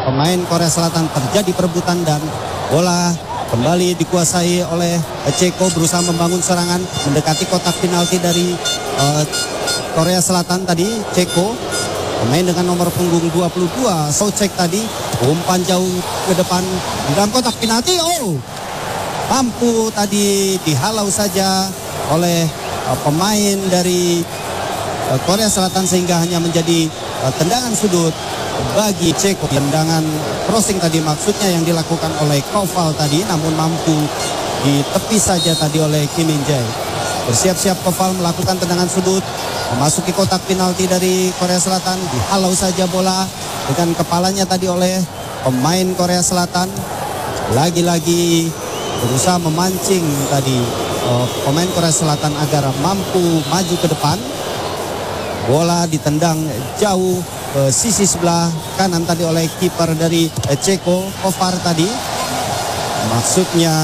pemain Korea Selatan. Terjadi perebutan dan bola kembali dikuasai oleh Ceko, berusaha membangun serangan mendekati kotak penalti dari Korea Selatan tadi. Ceko, pemain dengan nomor punggung 22, Socek tadi, umpan jauh ke depan di dalam kotak penalti. Mampu tadi dihalau saja oleh pemain dari Korea Selatan sehingga hanya menjadi tendangan sudut bagi Ceko. Tendangan crossing tadi maksudnya yang dilakukan oleh Koval tadi, namun mampu ditepis saja tadi oleh Kim Min Jae. Bersiap-siap Koval melakukan tendangan sudut memasuki kotak penalti dari Korea Selatan. Dihalau saja bola dengan kepalanya tadi oleh pemain Korea Selatan. Lagi-lagi berusaha memancing tadi pemain Korea Selatan agar mampu maju ke depan. Bola ditendang jauh ke sisi sebelah kanan tadi oleh kiper dari Ceko, Kovar tadi. Maksudnya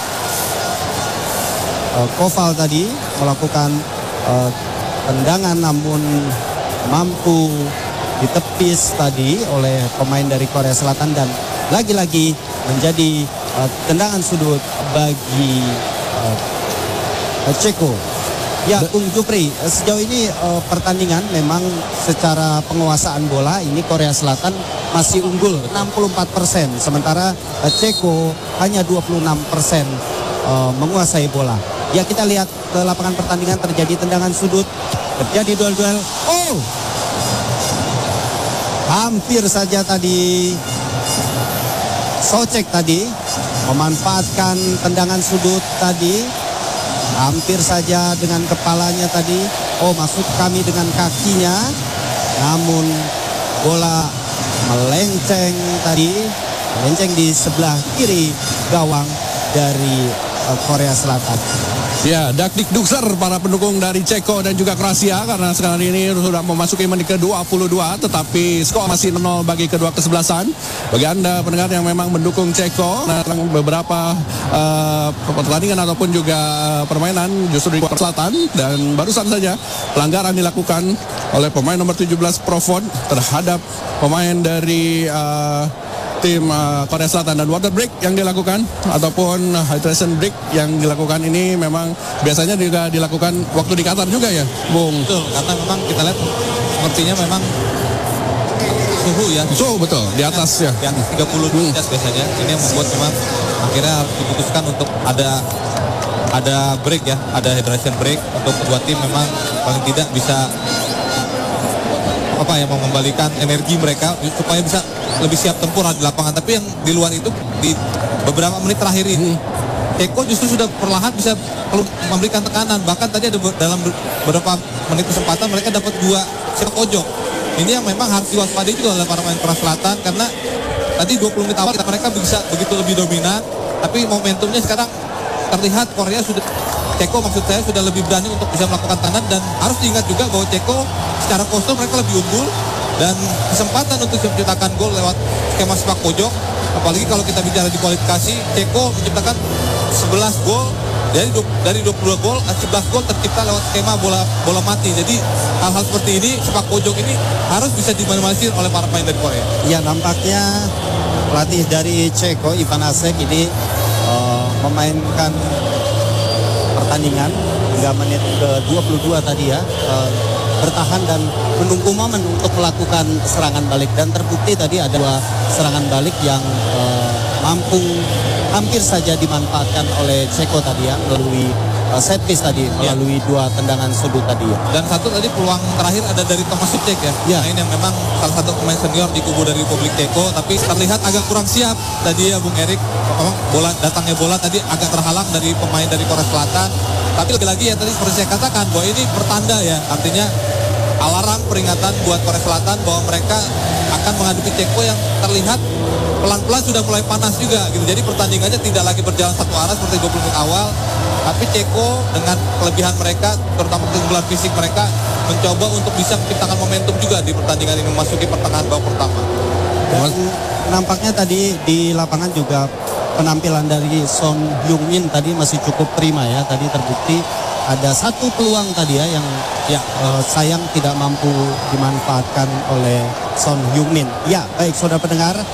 Koval tadi melakukan tendangan namun mampu ditepis tadi oleh pemain dari Korea Selatan dan lagi-lagi menjadi tendangan sudut bagi Ceko. Ya, Bung Jupri, sejauh ini pertandingan memang secara penguasaan bola ini Korea Selatan masih unggul 64%, sementara Ceko hanya 26% menguasai bola. Ya, kita lihat ke lapangan pertandingan, terjadi tendangan sudut, terjadi duel-duel. Hampir saja tadi Socek tadi memanfaatkan tendangan sudut tadi. Hampir saja dengan kepalanya tadi. Maksud kami dengan kakinya. Namun bola melenceng tadi. Melenceng di sebelah kiri gawang dari Korea Selatan. Ya, dakdikdukser para pendukung dari Ceko dan juga Kroasia karena sekarang ini sudah memasuki menit ke-22, tetapi skor masih 0 bagi kedua kesebelasan. Bagi Anda pendengar yang memang mendukung Ceko, beberapa pertandingan ataupun juga permainan justru di Korea Selatan, dan barusan saja pelanggaran dilakukan oleh pemain nomor 17 Provon terhadap pemain dari tim Korea Selatan, dan water break yang dilakukan ataupun hydration break yang dilakukan ini memang biasanya juga dilakukan waktu di Qatar juga ya, Bung? Betul, karena memang kita lihat sepertinya memang suhu ya. Suhu betul, di atas ya. Di atas 30 derajat biasanya. Ini yang membuat memang akhirnya harus diputuskan untuk ada break ya, ada hydration break untuk kedua tim. Memang paling tidak bisa mengembalikan energi mereka supaya bisa lebih siap tempur di lapangan. Tapi yang di luar itu di beberapa menit terakhir ini Ceko justru sudah perlahan bisa memberikan tekanan. Bahkan tadi ada dalam beberapa menit kesempatan mereka dapat 2 sepak pojok. Ini yang memang harus diwaspadai juga oleh para pemain Korea Selatan, karena tadi 20 menit awal mereka bisa begitu lebih dominan, tapi momentumnya sekarang terlihat Ceko maksud saya sudah lebih berani untuk bisa melakukan tekanan. Dan harus diingat juga bahwa Ceko secara kostum mereka lebih unggul, dan kesempatan untuk menciptakan gol lewat skema sepak pojok, apalagi kalau kita bicara di kualifikasi, Ceko menciptakan 11 gol dari 22 gol, 11 gol tercipta lewat skema bola mati. Jadi hal-hal seperti ini, sepak pojok ini harus bisa diminimalisir oleh para pemain dari Korea. Ya, nampaknya pelatih dari Ceko, Ivan Asek ini memainkan pertandingan hingga menit ke-22 tadi ya, bertahan dan menunggu momen untuk melakukan serangan balik, dan terbukti tadi ada 2 serangan balik yang mampu hampir saja dimanfaatkan oleh Ceko tadi ya, melalui set piece tadi, melalui 2 tendangan sudut tadi ya. Dan satu tadi peluang terakhir ada dari Thomas Suchek ya. Nah, ini yang memang salah satu pemain senior di kubu dari Republik Ceko, tapi terlihat agak kurang siap tadi ya, Bung Erik. Memang datangnya bola tadi agak terhalang dari pemain dari Korea Selatan. Tapi lagi-lagi ya tadi seperti saya katakan bahwa ini pertanda ya, artinya alarm peringatan buat Korea Selatan bahwa mereka akan menghadapi Ceko yang terlihat pelan-pelan sudah mulai panas juga gitu. Jadi pertandingannya tidak lagi berjalan satu arah seperti 20 menit awal, tapi Ceko dengan kelebihan mereka, terutama keunggulan fisik mereka, mencoba untuk bisa menciptakan momentum juga di pertandingan ini memasuki pertengahan babak pertama. Dan nampaknya tadi di lapangan juga penampilan dari Son Heung-min tadi masih cukup prima ya. Tadi terbukti ada 1 peluang tadi ya yang sayang tidak mampu dimanfaatkan oleh Son Heung-min. Ya, baik saudara pendengar.